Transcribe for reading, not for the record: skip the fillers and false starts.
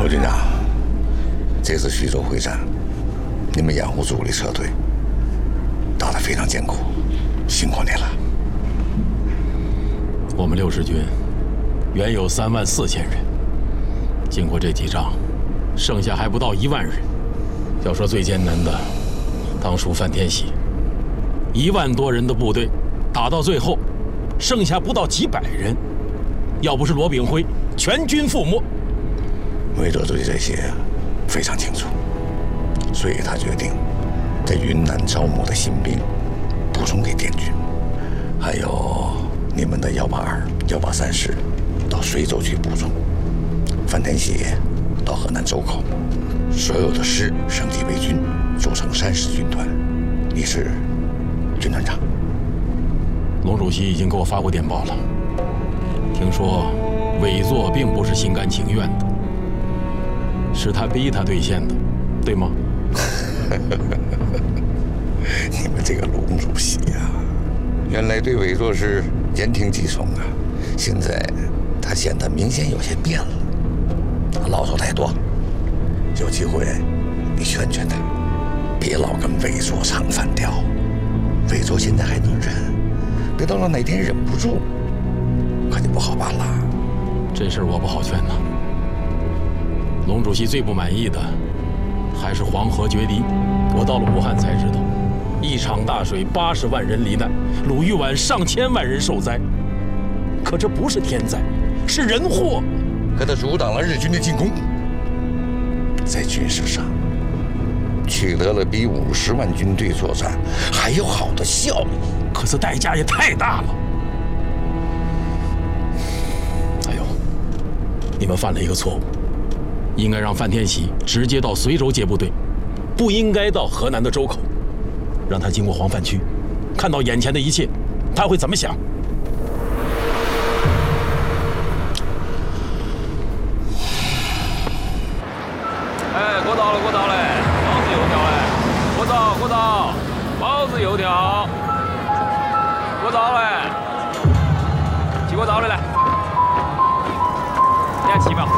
罗军长，这次徐州会战，你们掩护主力撤退，打得非常艰苦，辛苦你了。 我们60军原有34000人，经过这几仗，剩下还不到1万人。要说最艰难的，当属范天喜，1万多人的部队，打到最后，剩下不到几百人。要不是罗炳辉，全军覆没。 魏哲对这些非常清楚，所以他决定在云南招募的新兵补充给滇军，还有你们的182、183师到随州去补充，范天喜到河南周口，所有的师升级为军，组成30军团。你是军团长。 龙主席已经给我发过电报了，听说委座并不是心甘情愿的，是他逼他兑现的，对吗？ 你们这个龙主席啊，原来对委座是言听计从啊，现在他显得明显有些变了，牢骚太多。有机会你劝劝他，别老跟委座唱反调。委座现在还能忍，别到了哪天忍不住，可就不好办了。 这事儿我不好劝呐。龙主席最不满意的还是黄河决堤。我到了武汉才知道，一场大水80万人罹难，鲁豫皖上千万人受灾。可这不是天灾，是人祸。 可他阻挡了日军的进攻，在军事上取得了比50万军队作战还要好的效益， 可是代价也太大了。哎呦，你们犯了一个错误，应该让范天喜直接到随州接部队，不应该到河南的周口，让他经过黄泛区，看到眼前的一切，他会怎么想？ 哎，过道了，过道嘞，包子油条嘞，过道，过道，包子油条，过道嘞，起过道嘞来，2起吧。